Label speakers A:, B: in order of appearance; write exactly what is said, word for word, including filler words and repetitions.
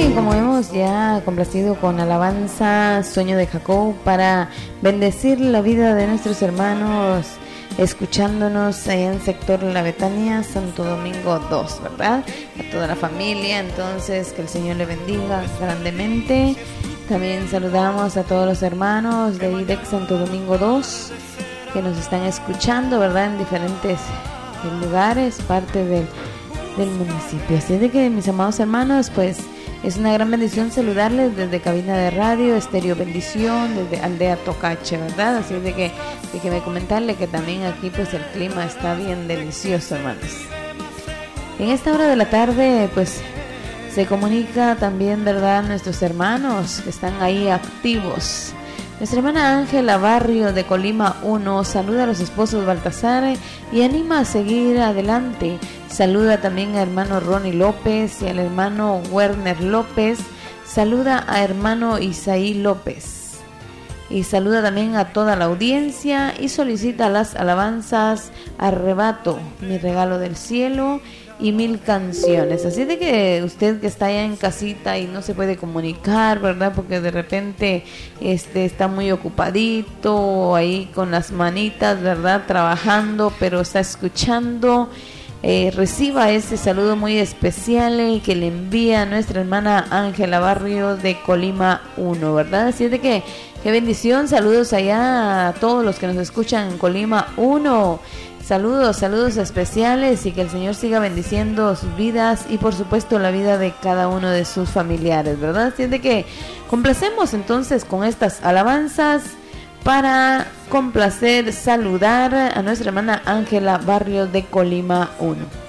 A: bien, como hemos ya complacido con alabanza Sueño de Jacob para bendecir la vida de nuestros hermanos escuchándonos allá en el sector La Betania, Santo Domingo dos, ¿verdad? A toda la familia, entonces que el Señor le bendiga grandemente. También saludamos a todos los hermanos de I D E C Santo Domingo dos que nos están escuchando, ¿verdad? En diferentes lugares, parte del, del municipio. Así de que, mis amados hermanos, pues es una gran bendición saludarles desde cabina de radio, Estéreo Bendición, desde Aldea Tocache, ¿verdad? Así de que déjeme comentarle que también aquí pues el clima está bien delicioso, hermanos. En esta hora de la tarde pues se comunica también, ¿verdad?, nuestros hermanos que están ahí activos. Nuestra hermana Ángela Barrio de Colima uno saluda a los esposos Baltasar y anima a seguir adelante. Saluda también a hermano Ronnie López y al hermano Werner López. Saluda a hermano Isaí López. Y saluda también a toda la audiencia y solicita las alabanzas Arrebato, Mi Regalo del Cielo y Mil Canciones. Así de que usted que está allá en casita y no se puede comunicar, ¿verdad? Porque de repente este está muy ocupadito ahí con las manitas, ¿verdad? Trabajando, pero está escuchando. Eh, reciba ese saludo muy especial eh, que le envía nuestra hermana Ángela Barrio de Colima uno, ¿verdad? Así de que, qué bendición, saludos allá a todos los que nos escuchan en Colima uno. Saludos, saludos especiales y que el Señor siga bendiciendo sus vidas y por supuesto la vida de cada uno de sus familiares, ¿verdad? Así de que complacemos entonces con estas alabanzas para complacer, saludar a nuestra hermana Ángela Barrio de Colima uno.